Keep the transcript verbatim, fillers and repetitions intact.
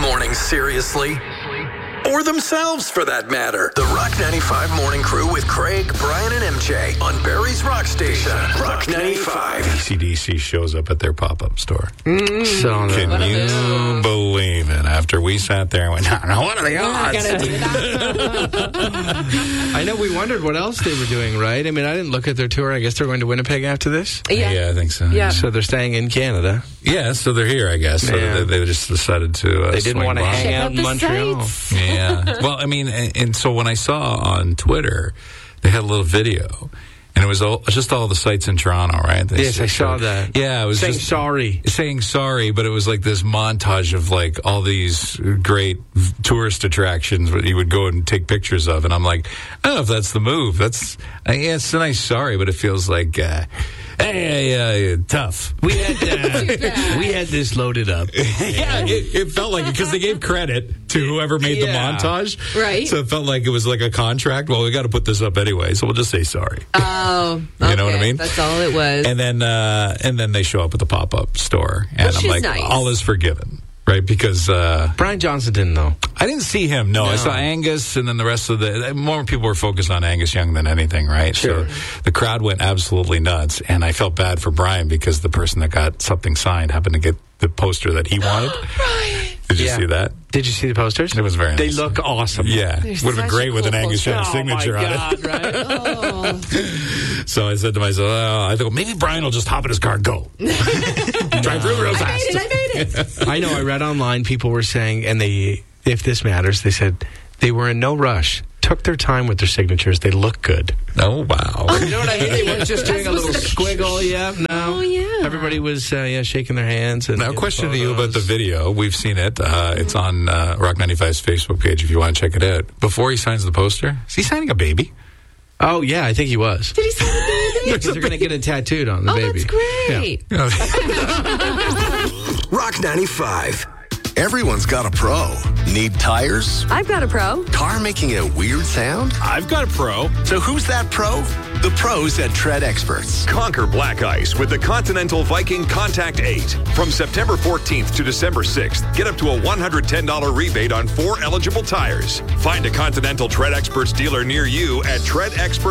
morning seriously? Or themselves, for that matter. The Rock ninety-five Morning Crew with Craig, Brian, and M J on Barrie's Rock Station. Rock ninety-five. A C D C shows up at their pop-up store. Mm, so Can what you a believe it? After we sat there and went, I don't know, what are the odds? I know, we wondered what else they were doing, right? I mean, I didn't look at their tour. I guess they're going to Winnipeg after this? Yeah. Yeah, I think so. Yeah. So they're staying in Canada. Yeah, so they're here, I guess. So Yeah. they, they just decided to uh, They didn't swing want to by. hang Check out out in the Montreal. sights. Yeah. Well, I mean, and, and so when I saw on Twitter, they had a little video, and it was all, just all the sites in Toronto, right? They Yes, I saw showed- that. Yeah, it was Saying just sorry. saying sorry, but it was like this montage of like all these great tourist attractions that you would go and take pictures of, and I'm like, I don't know if that's the move. That's uh, yeah, it's a nice sorry, but it feels like. Uh, Hey, uh, tough. We had uh, we had this loaded up. Yeah, it, it felt like it because they gave credit to whoever made Yeah. the montage. Right. So it felt like it was like a contract. Well, we got to put this up anyway, so we'll just say sorry. Oh, okay. You know what I mean? That's all it was. And then and and then they show up at the pop-up store, and Which I'm is like, nice. all is forgiven, right? Because uh, Brian Johnson didn't know. I didn't see him. No, I No. saw Angus, and then the rest of the more people were focused on Angus Young than anything, right? Sure. So the crowd went absolutely nuts, and I felt bad for Brian because the person that got something signed happened to get the poster that he wanted. Did you Yeah. see that? Did you see the posters? It was very They nice. look awesome. Yeah, They're would have been such great a with an cool Angus poster. Young Oh, signature my on God, it. right? Oh. So I said to myself, oh, I thought maybe Brian will just hop in his car and go. Drive real, real I fast. made it. I made it. I know. I read online people were saying, and they, if this matters, they said they were in no rush. Took their time with their signatures. They look good. Oh, wow. You know what I mean? They weren't just doing a little squiggle. Yeah, no. Oh, yeah. Everybody was uh, yeah shaking their hands. And Now, a getting question to you about the photos. video. We've seen it. Uh, it's on uh, Rock ninety-five's Facebook page if you want to check it out. Before he signs the poster, is he signing a baby? Oh yeah, I think he was. Did he say the baby? Because they're going to get it tattooed on the Oh, baby. that's great. Rock ninety-five. Everyone's got a pro. Need tires? I've got a pro. Car making a weird sound? I've got a pro. So who's that pro? The pros at Tread Experts. Conquer black ice with the Continental Viking Contact eight. From September fourteenth to December sixth, get up to a one hundred ten dollars rebate on four eligible tires. Find a Continental Tread Experts dealer near you at tread experts